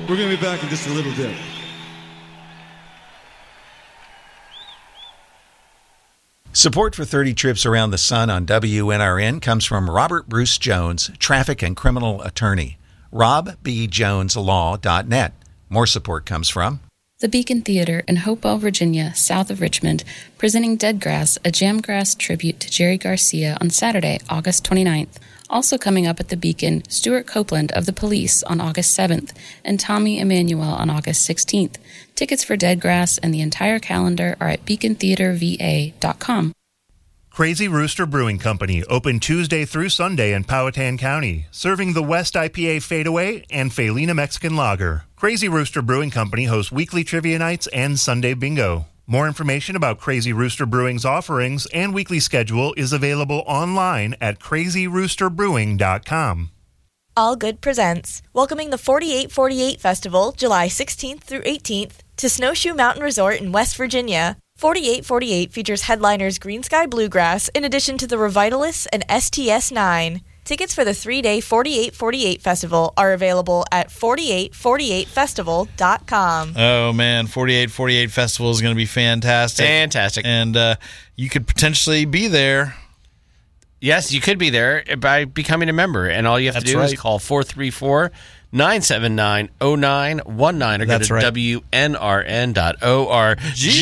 We're going to be back in just a little bit. Support for 30 Trips Around the Sun on WNRN comes from Robert Bruce Jones, traffic and criminal attorney. robbjoneslaw.net. More support comes from the Beacon Theater in Hopewell, Virginia, south of Richmond, presenting Dead Grass, a jamgrass tribute to Jerry Garcia on Saturday, August 29th. Also coming up at the Beacon, Stuart Copeland of The Police on August 7th and Tommy Emmanuel on August 16th. Tickets for Dead Grass and the entire calendar are at beacontheaterva.com. Crazy Rooster Brewing Company, open Tuesday through Sunday in Powhatan County, serving the West IPA Fadeaway and Felina Mexican Lager. Crazy Rooster Brewing Company hosts weekly trivia nights and Sunday bingo. More information about Crazy Rooster Brewing's offerings and weekly schedule is available online at crazyroosterbrewing.com. All Good presents, welcoming the 4848 Festival, July 16th through 18th, to Snowshoe Mountain Resort in West Virginia. 4848 features headliners Green Sky Bluegrass, in addition to the Revitalists and STS-9. Tickets for the 3-day 4848 Festival are available at 4848festival.com. Oh, man, 4848 Festival is going to be fantastic. Fantastic. And you could potentially be there. Yes, you could be there by becoming a member. And all you have to do is call 434-979-0919 or go to WNRN.org.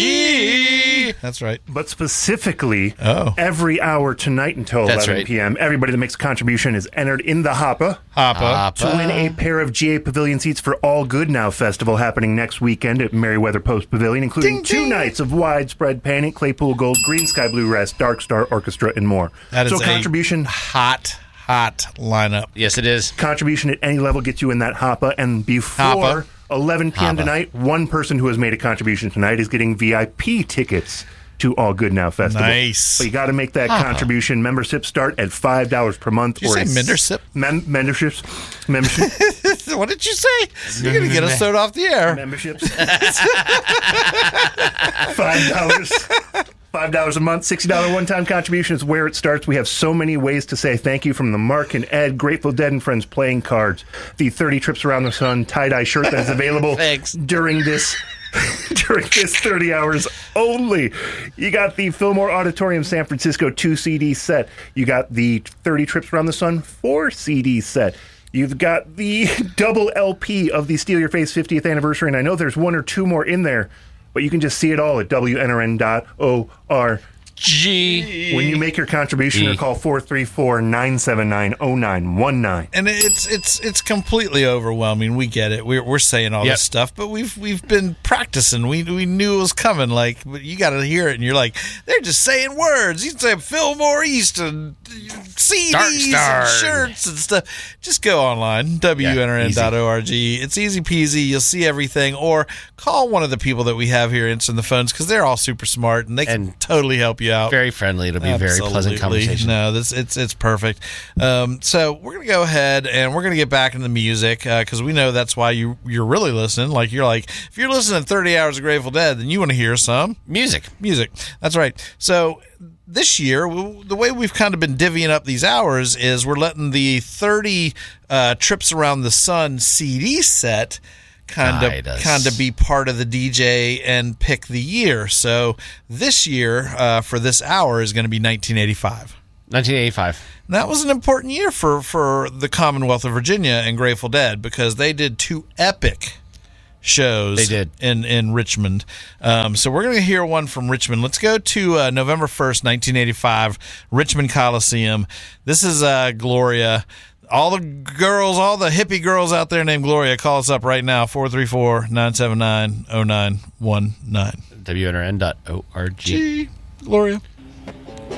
That's right. But specifically, every hour tonight until 11 p.m., everybody that makes a contribution is entered in the Hoppa to win a pair of GA Pavilion seats for All Good Now Festival happening next weekend at Merriweather Post Pavilion, including two nights of Widespread Panic, Claypool Gold, Green Sky Bluegrass, Dark Star Orchestra, and more. That is contribution hot lineup. Yes, it is. Contribution at any level gets you in that Hoppa, and before 11 p.m. tonight, one person who has made a contribution tonight is getting VIP tickets to All Good Now Festival. Nice. But you got to make that contribution. Memberships start at $5 per month. Did you say membership? Membership. What did you say? You're going to get us thrown off the air. Memberships. $5. $5 a month, $60 one-time contribution is where it starts. We have so many ways to say thank you, from the Mark and Ed, Grateful Dead and Friends playing cards, the 30 Trips Around the Sun tie-dye shirt that is available during this 30 hours only. You got the Fillmore Auditorium San Francisco 2-CD set. You got the 30 Trips Around the Sun 4-CD set. You've got the double LP of the Steal Your Face 50th anniversary, and I know there's one or two more in there, but you can just see it all at WNRN.org. When you make your contribution, or call 434-979-0919. And it's completely overwhelming. We get it. We're saying all this stuff, but we've been practicing. We knew it was coming. But you got to hear it, and you're like, they're just saying words. You say Fillmore East and CDs and shirts and stuff. Just go online, WNRN.org. It's easy peasy. You'll see everything, or call one of the people that we have here answering the phones, because they're all super smart and they can totally help you out. Very friendly. It'll be a very pleasant conversation. No, it's perfect. So we're going to go ahead and we're going to get back into the music, because we know that's why you're really listening. If you're listening to 30 Hours of Grateful Dead, then you want to hear some music. That's right. So this year, the way we've kind of been divvying up these hours is we're letting the 30 Trips Around the Sun CD set kind of be part of the DJ and pick the year. So this year, for this hour, is going to be 1985. 1985. And that was an important year for the Commonwealth of Virginia and Grateful Dead, because they did two epic shows. They did. in Richmond. So we're going to hear one from Richmond. Let's go to November 1st, 1985, Richmond Coliseum. This is Gloria. All the hippie girls out there named Gloria, call us up right now, 434-979-0919. WNRN.org. Gloria.